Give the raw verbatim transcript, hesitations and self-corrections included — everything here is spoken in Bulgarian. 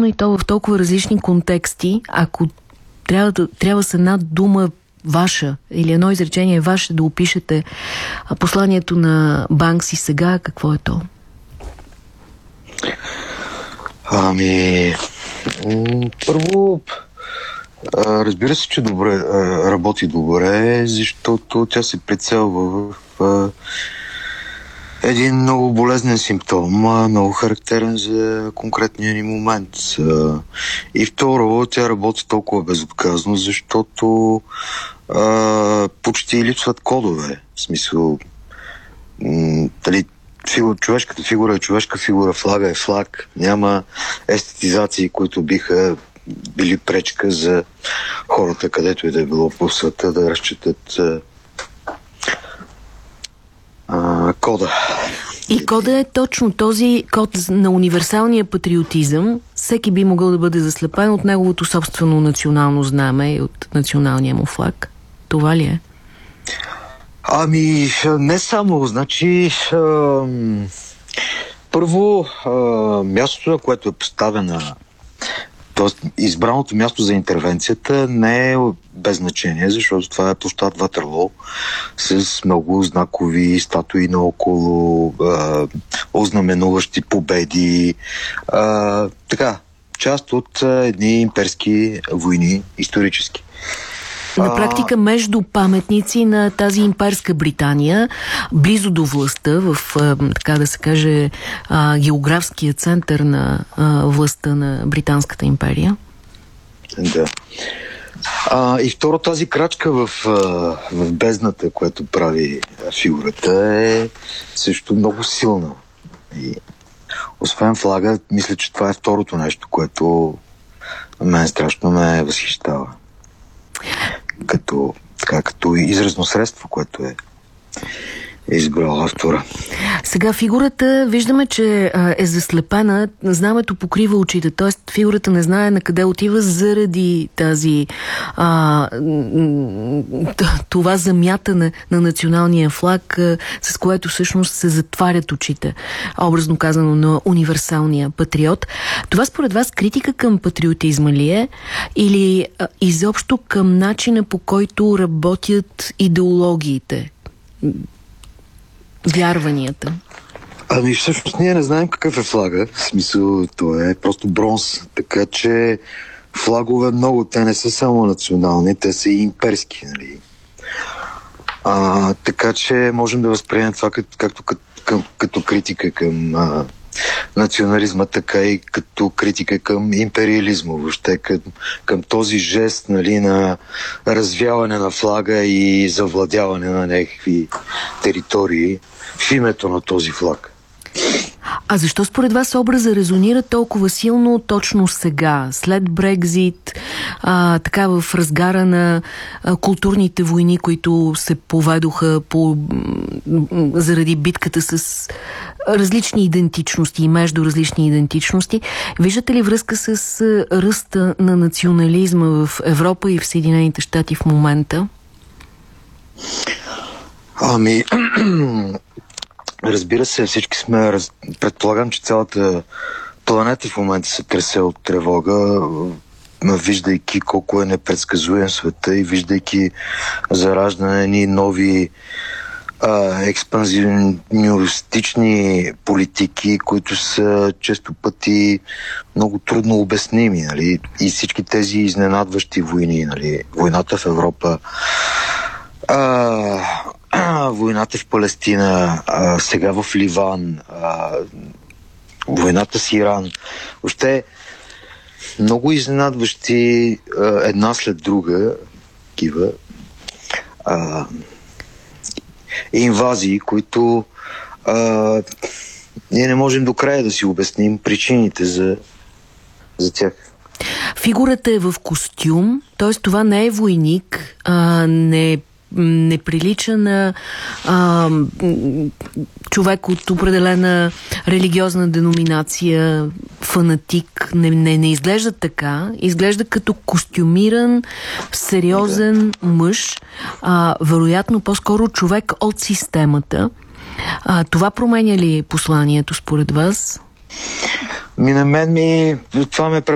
и то в толкова различни контексти, ако трябва, да, трябва с една дума ваша или едно изречение ваше да опишете посланието на Банкси сега, какво е то? Ами, първо, разбира се, че добре, работи добре, защото тя се прицелва в един много болезнен симптом, много характерен за конкретния ни момент. И второ, тя работи толкова безотказно, защото а, почти липсват кодове. В смисъл, м- дали, фигура, човешката фигура е човешка фигура, флага е флаг. Няма естетизации, които биха били пречка за хората, където и да е било по света, да разчитат а, а, кода. И кода е точно този код на универсалния патриотизъм. Всеки би могъл да бъде заслепен от неговото собствено национално знаме и от националния му флаг. Това ли е? Ами, не само. Значи, а, първо, а, мястото, на което е поставена, т.е. избраното място за интервенцията не е без значение, защото това е площад Ватерлоо с много знакови статуи наоколо, а, ознаменуващи победи. А, така, част от а, едни имперски войни, исторически. На практика между паметници на тази имперска Британия, близо до властта, в, така да се каже, географския център на властта на Британската империя. Да. А, и второ, тази крачка в, в бездната, която прави фигурата, е също много силна. И освен флага, мисля, че това е второто нещо, което мен страшно ме възхищава. Като, така, като изразно средство, което е избрал автора. Сега фигурата, виждаме, че а, е заслепена, знамето покрива очите, т.е. фигурата не знае на къде отива заради тази а, това замятане на националния флаг, а, с което всъщност се затварят очите, образно казано, на универсалния патриот. Това според вас критика към патриотизма ли е или а, изобщо към начина, по който работят идеологиите? Вярванията? Ами всъщност ние не знаем какъв е флага. В смисъл, то е просто бронз. Така че флагове много, те не са само национални, те са и имперски, нали? А, така че можем да възприемем това като, както като, като критика към а, национализма, така и като критика към империализма, въобще към, към този жест, нали, на развяване на флага и завладяване на някакви територии в името на този флаг. А защо според вас образа резонира толкова силно точно сега, след Брекзит, а, така в разгара на а, културните войни, които се поведоха по, заради битката с различни идентичности и между различни идентичности? Виждате ли връзка с а, ръста на национализма в Европа и в Съединените щати в момента? Ами... Разбира се, всички сме... Раз... Предполагам, че цялата планета в момента се тресе от тревога, виждайки колко е непредсказуем света и виждайки зараждане ни нови а, експанзионистични политики, които са често пъти много трудно обясними, нали? И всички тези изненадващи войни, нали? Войната в Европа, а, войната в Палестина, а, сега в Ливан, а, войната с Иран. Въобще много изненадващи а, една след друга такива а, инвазии, които а, ние не можем до края да си обясним причините за, за тях. Фигурата е в костюм, т.е. това не е войник, а, не не прилича на а, човек от определена религиозна деноминация, фанатик. Не, не, не изглежда така. Изглежда като костюмиран, сериозен мъж. А, вероятно по-скоро човек от системата. А, това променя ли посланието според вас? Ми на мен ми... Това ме